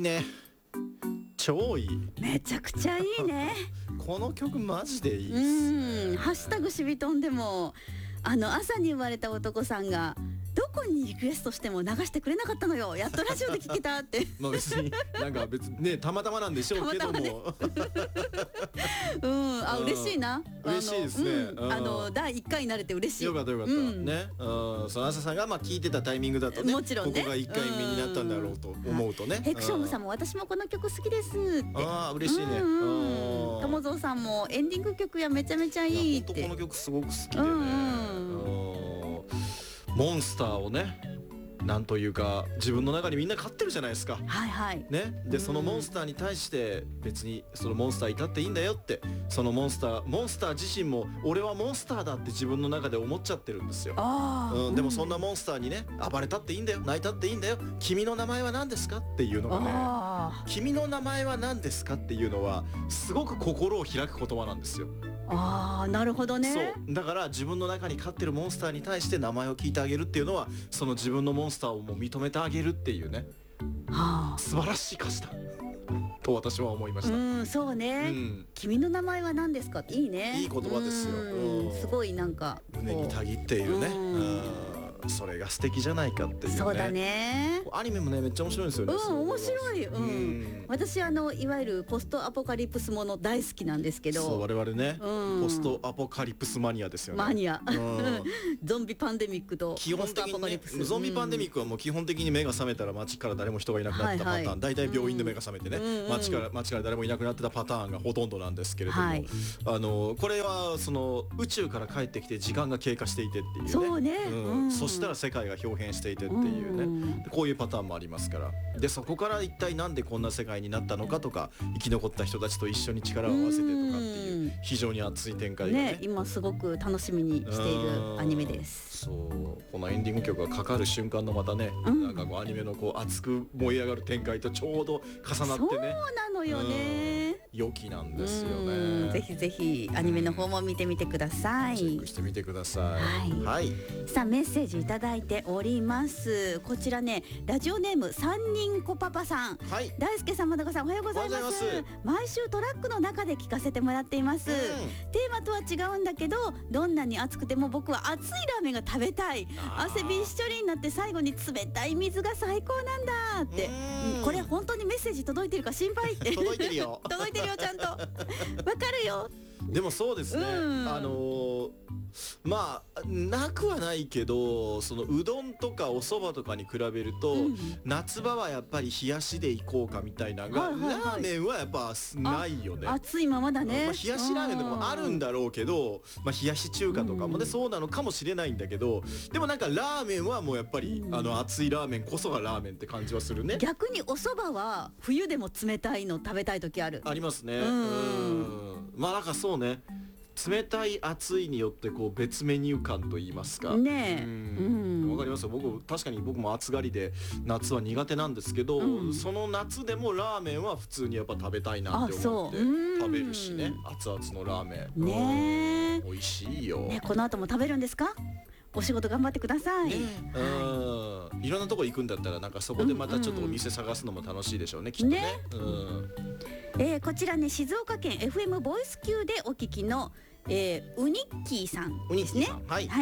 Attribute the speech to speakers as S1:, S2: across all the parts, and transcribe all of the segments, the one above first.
S1: ね。超いい。
S2: めちゃくちゃいいね。
S1: この曲マジでいいっすね。
S2: ハッシュタグしびとんでも朝に生まれた男さんがどこにリクエストしても流してくれなかったのよ。やっとラジオで聞けたって
S1: まあ別になんか別にねたまたまなんでしょうけども、
S2: 嬉しいな。
S1: 嬉しいですね。
S2: 第1回になれて嬉しい。
S1: よかったよかった、ね。その朝さんが聞いてたタイミングだとね、
S2: もちろんね、
S1: ここが1回目になったんだろうと思うとね。
S2: ヘクションムさんも私もこの曲好きですって。
S1: 嬉しいね。
S2: 友蔵さんもエンディング曲やめちゃめちゃいいって。
S1: この曲すごく好きでね、モンスターをね、なんというか自分の中にみんな飼ってるじゃないですか。
S2: はいはい
S1: ね、でそのモンスターに対して別にそのモンスターいたっていいんだよって、そのモンスター自身も俺はモンスターだって自分の中で思っちゃってるんですよ。でもそんなモンスターにね、暴れたっていいんだよ、泣いたっていいんだよ、君の名前は何ですかっていうのがね、君の名前は何ですかっていうのはすごく心を開く言葉なんですよ。
S2: なるほどね。
S1: そうだから自分の中に飼ってるモンスターに対して名前を聞いてあげるっていうのは、その自分のモンスターをもう認めてあげるっていうね、素晴らしい歌詞だと私は思いました。
S2: そうね、君の名前は何ですかっていいね。
S1: いい言葉ですよ。
S2: すごいなんか
S1: 胸にたぎっているね。それが素敵じゃないかっていうね。
S2: そうだね。
S1: アニメもねめっちゃ面白いんですよね。
S2: 面白い。私いわゆるポストアポカリプスもの大好きなんですけど。
S1: そう、我々ね、ポストアポカリプスマニアですよね。
S2: マニア。ゾンビパンデミックとポストアポカリプス。
S1: ゾンビパンデミックはもう基本的に目が覚めたら街から誰も人がいなくなったパターン。大体病院で目が覚めてね、街から誰もいなくなってたパターンがほとんどなんですけれども、これはその宇宙から帰ってきて時間が経過していてっていうね。
S2: そうね。
S1: そしたら世界が表変していてっていうね、こういうパターンもありますから。でそこから一体なんでこんな世界になったのかとか、生き残った人たちと一緒に力を合わせてとかっていう非常に熱い展開がね、
S2: 今すごく楽しみにしているアニメです。
S1: そう、このエンディング曲がかかる瞬間のまたね、なんかこうアニメのこう熱く燃え上がる展開とちょうど重なってね。
S2: そうなのよね。
S1: 良きなんですよね。
S2: ぜひぜひアニメの方も見てみてください。
S1: チェックしてみてください。はい。
S2: さあメッセージいただいております。こちらね、ラジオネーム三人子パパさん。大輔さん、まどかさん、おはようございます。毎週トラックの中で聞かせてもらっています。テーマとは違うんだけど、どんなに暑くても僕は熱いラーメンが食べたい。汗びっしょりになって最後に冷たい水が最高なんだって。これ本当にメッセージ届いてるか心配って。
S1: 届いてるよ。
S2: 届いてるよ、ちゃんと。わかるよ。
S1: でもそうですね。まあなくはないけど、そのうどんとかお蕎麦とかに比べると、夏場はやっぱり冷やしでいこうかみたいなが、ラーメンはやっぱないよね。
S2: 熱いままだね。
S1: 冷やしラーメンとかもあるんだろうけど、冷やし中華とかもね、そうなのかもしれないんだけど、でもなんかラーメンはもうやっぱり熱いラーメンこそがラーメンって感じはするね。
S2: 逆にお蕎麦は冬でも冷たいの食べたい時ある。
S1: ありますね。まあなんかそうね、冷たい熱いによってこう別メニュー感と言いますか
S2: ね。
S1: わかりますよ。確かに僕も暑がりで夏は苦手なんですけど、その夏でもラーメンは普通にやっぱ食べたいなって思って食べるしね。熱々のラーメンね、美味しいよ。
S2: この後も食べるんですか？お仕事頑張ってください。
S1: いろんなとこ行くんだったらなんかそこでまたちょっとお店探すのも楽しいでしょうね、きっとね。
S2: こちらね、静岡県 FM ボイス級でお聞きのウニッキーさんですね。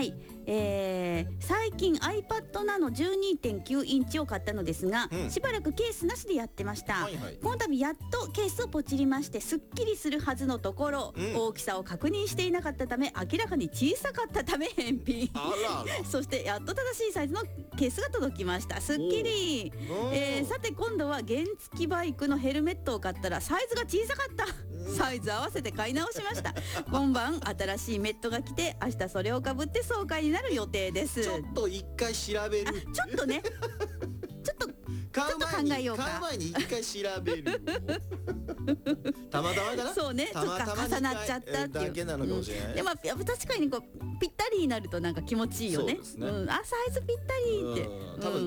S2: 最近 iPad Nano 12.9 インチを買ったのですが、しばらくケースなしでやってました。この度やっとケースをポチりまして、すっきりするはずのところ、大きさを確認していなかったため、明らかに小さかったため返品。そしてやっと正しいサイズのケースが届きました。すっきり。さて今度は原付バイクのヘルメットを買ったらサイズが小さかった。サイズ合わせて買い直しました。今晩新しいメットが来て、明日それをかぶって爽快になる予定です。
S1: ちょっと一回調べる。
S2: ちょっとねちょっと考えようか。
S1: 買う前に一回調べる。たまたまかな。
S2: そうね、ちょっと重なっちゃったっていう。
S1: だけなのかもしれない。
S2: でもやっぱ確かにこうぴったりになるとなんか気持ちいいよね。サイズぴったりって。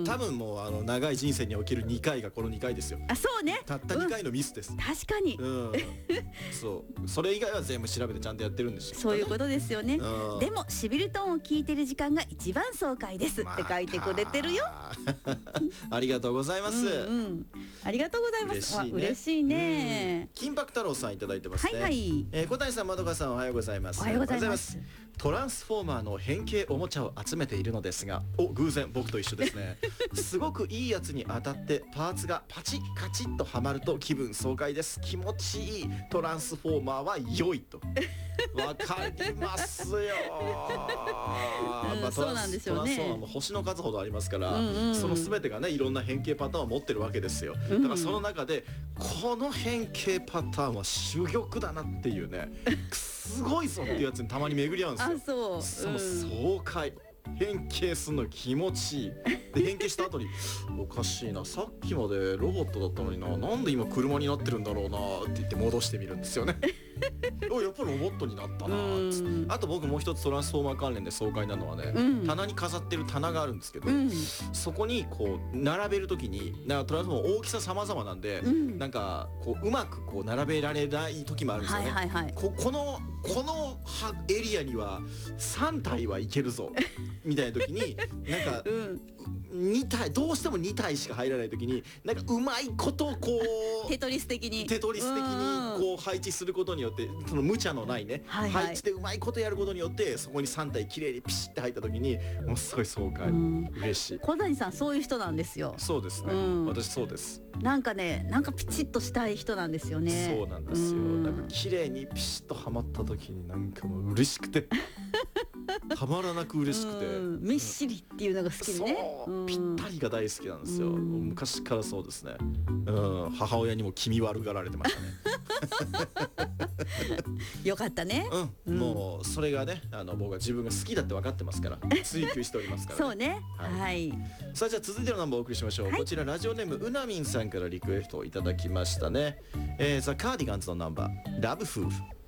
S1: 多分もう長い人生における2回がこの2回ですよ。
S2: そうね。
S1: たった2回のミスです。
S2: 確かに。
S1: そう。それ以外は全部調べてちゃんとやってるんですよ。
S2: そういうことですよね。でもしびるトーンを聞いてる時間が一番爽快ですって書いてくれてるよ。
S1: ありがとうございます。 ざいます。
S2: ありがとうございます。嬉しいね。
S1: 金箔太郎さんいただいてますね。小谷さん、まどかさん、おはようございます。
S2: おはようございます。
S1: トランスフォーマーの変形おもちゃを集めているのですが、偶然僕と一緒ですね。すごくいいやつに当たってパーツがパチッカチッとはまると気分爽快です。気持ちいい。トランスフォーマーは良いと。わかりますよ。
S2: そうなんですよね。
S1: トランスフォーマーも星の数ほどありますから、その全てがね、いろんな変形パターンを持ってるわけですよ。だからその中でこの変形パターンは珠玉だなっていうね、すごいぞっていうやつにたまに巡り合うんですよ。その爽快。変形するの気持ちいい。で変形した後におかしいな、さっきまでロボットだったのになんで今車になってるんだろうなって言って戻してみるんですよね。やっぱりロボットになったなっつって。あと僕もう一つトランスフォーマー関連で爽快なのはね、棚に飾ってる棚があるんですけど、そこにこう並べるときにトランスフォーマー大きさ様々なんで、なんかこううまくこう並べられない時もあるんですよね。このエリアには3体はいけるぞみたいな時になんか2体どうしても2体しか入らない時になんかうまいことこう
S2: テトリス的に
S1: こう配置することによって、その無茶のないね、配置でうまいことやることによってそこに3体きれいにピシッて入った時にもうすごい爽快、嬉しい。
S2: 小谷さんそういう人なんですよ。
S1: そうですね、私そうです。
S2: なんかピチッとしたい人なんですよね。
S1: そうなんですよ。なんか綺麗にピシッとはまった時になんかもう嬉しくてたまらなく嬉しくて、
S2: めっしりっていうのが好きでね。
S1: ぴったりが大好きなんですよ。昔からそうですね。母親にも気味悪がられてましたね。
S2: よかったね。
S1: もうそれがね、僕は自分が好きだって分かってますから追求しておりますから。
S2: そうね。はい。
S1: さあじゃあ続いてのナンバーをお送りしましょう。こちらラジオネームうなみんさんからリクエストをいただきましたね。ザ・カーディガンズのナンバーラブ夫婦。